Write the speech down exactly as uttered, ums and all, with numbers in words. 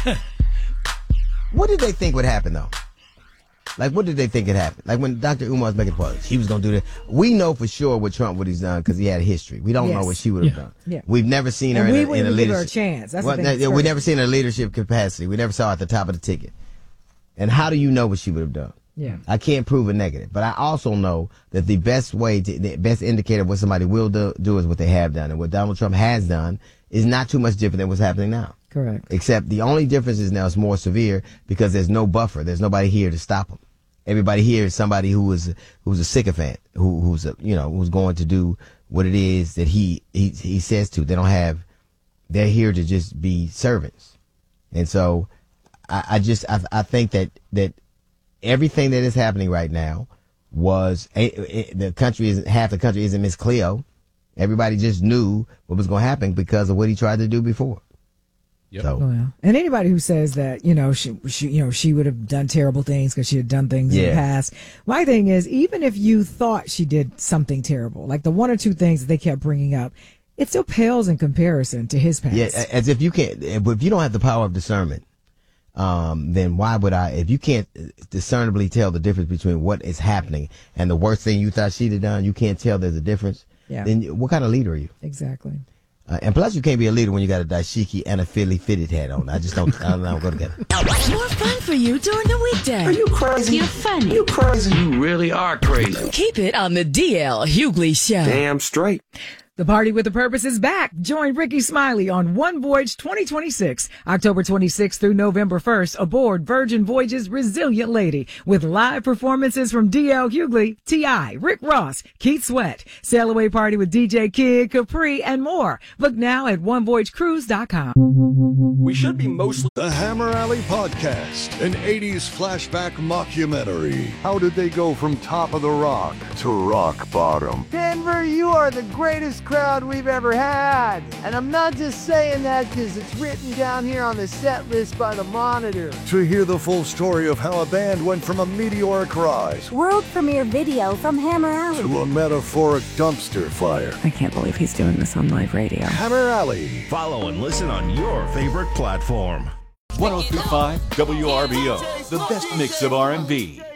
What did they think would happen, though? Like, what did they think would happen? Like, when Doctor Umar was making the he was going to do that. We know for sure what Trump would have done because he had a history. We don't yes. know what she would have yeah. done. Yeah. We've never seen and her we in a, in a leadership. Give her a chance. That's well, the thing. we never seen her leadership capacity. We never saw her at the top of the ticket. And how do you know what she would have done? Yeah. I can't prove a negative, but I also know that the best way, to, the best indicator of what somebody will do, do is what they have done. And what Donald Trump has done is not too much different than what's happening now. Correct. Except the only difference is now it's more severe because there's no buffer. There's nobody here to stop him. Everybody here is somebody who is who's a sycophant, who who's a, you know who's going to do what it is that he he he says to. They don't have. They're here to just be servants, and so I, I just I, I think that that everything that is happening right now was it, it, the country is half the country isn't Miss Cleo. Everybody just knew what was going to happen because of what he tried to do before. Yep. So. Oh, yeah. And anybody who says that, you know, she, she you know, she would have done terrible things because she had done things yeah. in the past. My thing is, even if you thought she did something terrible, like the one or two things that they kept bringing up, it still pales in comparison to his past. Yeah, as if you can't, if you don't have the power of discernment, um, then why would I, if you can't discernibly tell the difference between what is happening and the worst thing you thought she'd have done, you can't tell there's a difference, yeah. then what kind of leader are you? Exactly. Uh, and plus, you can't be a leader when you got a dashiki and a Philly fitted hat on. I just don't, I don't know, go together. More fun for you during the weekday. Are you crazy? You're funny. You crazy. You really are crazy. Keep it on the D L Hughley Show. Damn straight. The Party with a Purpose is back. Join Ricky Smiley on One Voyage twenty twenty-six, October twenty-sixth through November first, aboard Virgin Voyage's Resilient Lady, with live performances from D L Hughley, T I, Rick Ross, Keith Sweat, sail away party with D J Kid, Capri, and more. Book now at one voyage cruise dot com. We should be mostly The Hammer Alley Podcast, an eighties flashback mockumentary. How did they go from top of the rock to rock bottom? Denver, you are the greatest crowd we've ever had. And I'm not just saying that because it's written down here on the set list by the Monitor. To hear the full story of how a band went from a meteoric rise World premiere video from Hammer Alley to a metaphoric dumpster fire. I can't believe he's doing this on live radio. Hammer Alley. Follow and listen on your favorite platform. one oh three point five W R B O, the best mix of R and B.